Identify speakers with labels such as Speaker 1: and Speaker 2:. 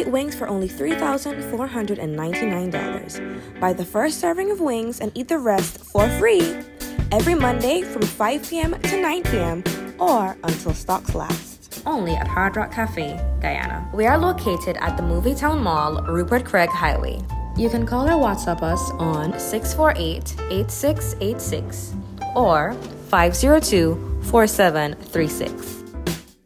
Speaker 1: eat wings for only $3,499. Buy the first serving of wings and eat the rest for free every Monday from 5 p.m. to 9 p.m. or until stocks last. Only at Hard Rock Cafe, Guyana. We are located at the Movietown Mall, Rupert Craig Highway. You can call or WhatsApp us on 648-8686 or 502-4736.